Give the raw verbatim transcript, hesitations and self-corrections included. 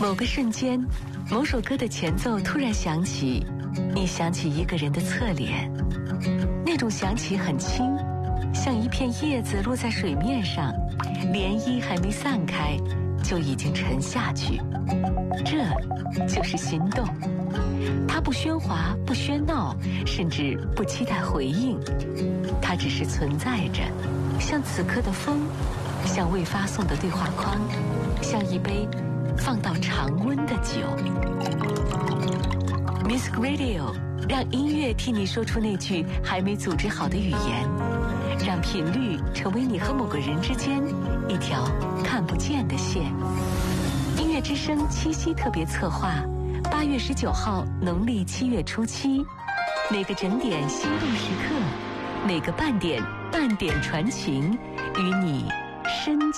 某个瞬间，某首歌的前奏突然响起，你想起一个人的侧脸，那种想起很轻，像一片叶子落在水面上，涟漪还没散开，就已经沉下去。这就是心动。它不喧哗，不喧闹，甚至不期待回应，它只是存在着，像此刻的风，像未发送的对话框，像一杯放到常温的酒。 Music Radio 让音乐替你说出那句还没组织好的语言，让频率成为你和某个人之间一条看不见的线。音乐之声七夕特别策划，八月十九号农历七月初七，每个整点心动时刻，每个半点半点传情，与你深